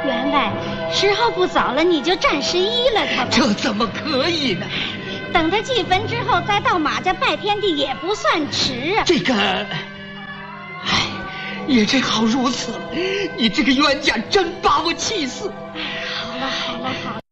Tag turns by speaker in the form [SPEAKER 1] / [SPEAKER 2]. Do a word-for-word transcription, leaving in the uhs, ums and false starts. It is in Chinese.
[SPEAKER 1] 员外，时候不早了，你就暂时依了他吧。
[SPEAKER 2] 这怎么可以呢？
[SPEAKER 1] 等他祭坟之后，再到马家拜天地也不算迟啊。
[SPEAKER 2] 这个，哎，也只好如此了。你这个冤家真把我气死。
[SPEAKER 1] 好了好了，